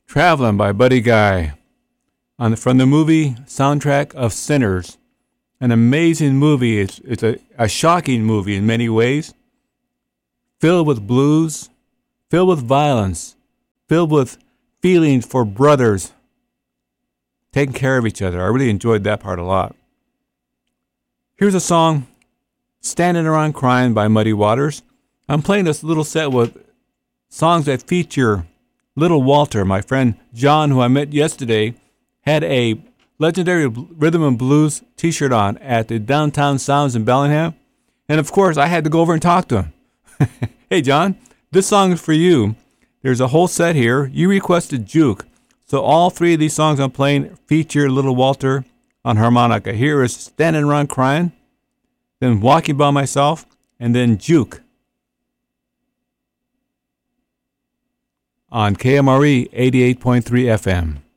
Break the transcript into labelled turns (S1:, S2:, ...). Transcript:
S1: Traveling by Buddy Guy from the movie soundtrack of Sinners. An amazing movie. It's a shocking movie in many ways. Filled with blues, filled with violence, filled with feelings for brothers taking care of each other. I really enjoyed that part a lot. Here's a song, Standing Around Crying by Muddy Waters. I'm playing this little set with songs that feature Little Walter. My friend John, who I met yesterday, had a legendary rhythm and blues t-shirt on at the Downtown Sounds in Bellingham. And of course, I had to go over and talk to him. Hey, John, this song is for you. There's a whole set here. You requested Juke. So all three of these songs I'm playing feature Little Walter on harmonica. Here is Standing Around Crying, then Walking by Myself, and then Juke on KMRE 88.3 FM.